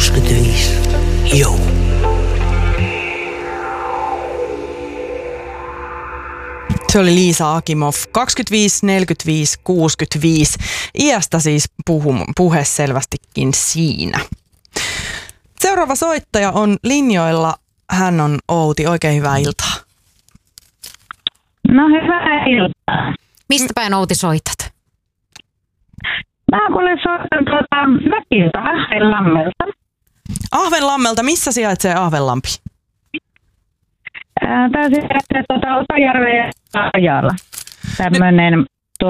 65. Joo. Se oli Liisa Akimov, 25, 45, 65. Iästä siis puhe selvästikin siinä. Seuraava soittaja on linjoilla. Hän on Outi. Oikein hyvää iltaa. No hyvää iltaa. Mistä päin Outi soitat? Mä kuule soitan mökiltä Ahvenlammelta. Ahvenlammelta. Missä sijaitsee Ahvenlampi? Tää sijaitsee Utajärven ja Ajalla. Tämmönen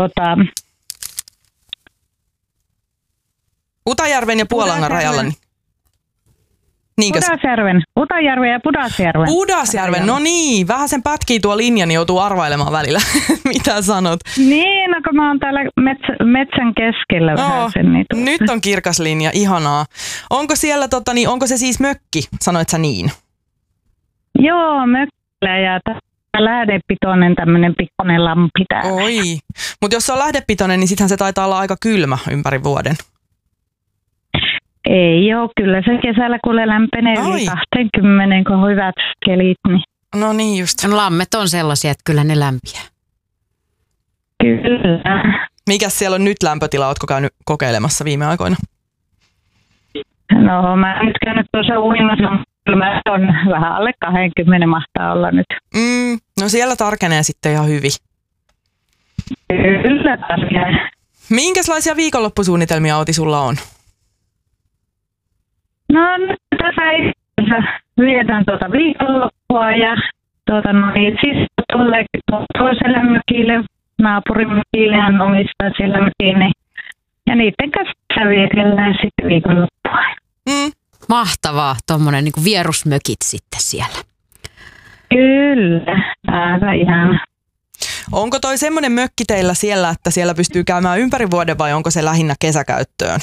Utajärven ja Puolangan rajalla. Utajärven ja Pudasjärven. Pudasjärven, no niin. Vähän sen pätkii tuo linja, niin joutuu arvailemaan välillä. Mitä sanot? Niin, no kun mä oon täällä metsän keskellä vähän sen. Niin nyt on kirkas linja, ihanaa. Onko siellä, onko se siis mökki, sanoit sä niin? Joo, mökkilä ja lähdepitoinen tämmönen pikkuinen lampi täällä. Oi, mutta jos se on lähdepitoinen, niin sittenhän se taitaa olla aika kylmä ympäri vuoden. Ei ole, kyllä se kesällä kuule lämpenee yli 20, kun on hyvät kelit. Niin. No niin just. Lammet on sellaisia, että kyllä ne lämpiää. Kyllä. Mikäs siellä on nyt lämpötila? Ootko käynyt kokeilemassa viime aikoina? No mä en nyt käynyt tuossa uimassa, kyllä on vähän alle 20 mahtaa olla nyt. No siellä tarkenee sitten ihan hyvin. Kyllä tarkenee. Minkälaisia viikonloppusuunnitelmia Outi sulla on? No nyt tässä vietän viikonloppua ja siis tulee toiselle mökille, naapurimökille, hän omistaa siellä mökille. Ja niiden kanssa vietellään sitten viikonloppua. Mahtavaa, tommonen niin kuin vierusmökit sitten siellä. Kyllä, aivan ihan. Onko toi semmoinen mökki teillä siellä, että siellä pystyy käymään ympäri vuoden vai onko se lähinnä kesäkäyttöön?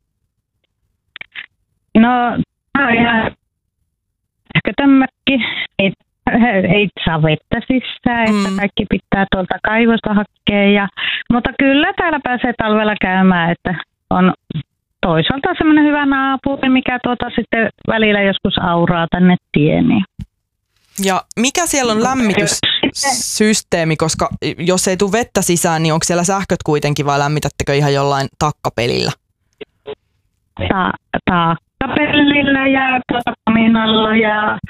No, tämä on ihan mökki. Ei saa vettä sisään, että kaikki pitää tuolta kaivosta hakea. Mutta kyllä täällä pääsee talvella käymään, että on toisaalta semmoinen hyvä naapuri, mikä sitten välillä joskus auraa tänne tieniin. Ja mikä siellä on lämmityssysteemi, koska jos ei tule vettä sisään, niin onko siellä sähköt kuitenkin vai lämmitättekö ihan jollain takkapelillä? Takkapelillä ja kaminalla ja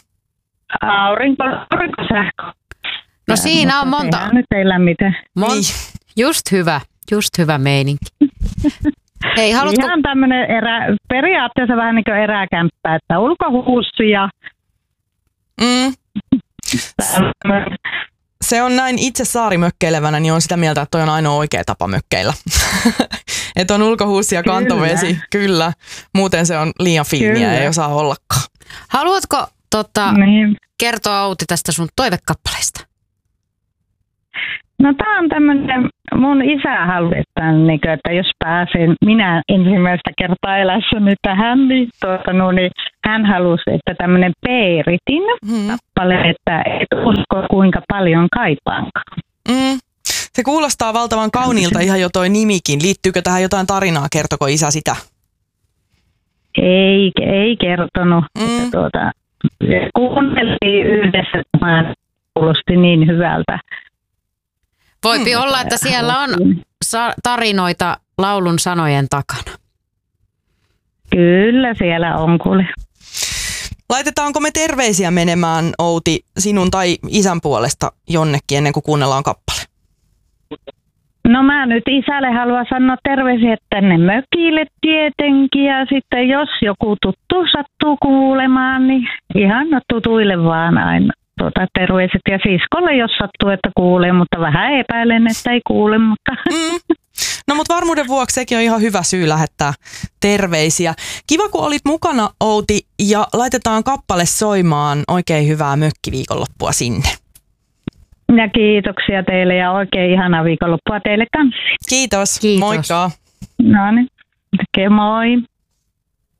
aurinkosähkö. No siinä on monta. Nyt ei lämmitä. Just hyvä meininki. Hei, haluatko... Ihan tämmöinen periaatteessa vähän niin kuin eräkämppä, että ulkohuussi ja... Se on näin itse saarimökkeilevänä, niin on sitä mieltä, että toi on ainoa oikea tapa mökkeillä. Että on ulkohuussi ja kantovesi, kyllä. Muuten se on liian fiiniä, ei osaa ollakaan. Haluatko kertoa Outi tästä sun toivekappaleesta? No tää on tämmönen, mun isä halusi, että jos pääsen minä ensimmäistä kertaa elässäni tähän, niin, niin hän halusi, että tämmönen Peeritin kappale, että et usko kuinka paljon kaipaankaan. Se kuulostaa valtavan kauniilta ihan jo toi nimikin. Liittyykö tähän jotain tarinaa? Kertoko isä sitä? Ei kertonut. Että kuunneltiin yhdessä, että kuulosti niin hyvältä. Voipi olla, että siellä on tarinoita laulun sanojen takana. Kyllä siellä on kuule. Laitetaanko me terveisiä menemään, Outi, sinun tai isän puolesta jonnekin ennen kuin kuunnellaan kappale? No mä nyt isälle haluan sanoa terveisiä tänne mökille tietenkin ja sitten jos joku tuttu sattuu kuulemaan, niin ihan tutuille vaan aina terveiset ja siskolle jos sattuu, että kuulee, mutta vähän epäilen, että ei kuule, mutta... No mutta varmuuden vuoksi sekin on ihan hyvä syy lähettää terveisiä. Kiva kun olit mukana, Outi, ja laitetaan kappale soimaan. Oikein hyvää mökkiviikonloppua sinne. Ja kiitoksia teille ja oikein ihanaa viikonloppua teille kanssa. Kiitos. Kiitos. Moikka. No niin, moi.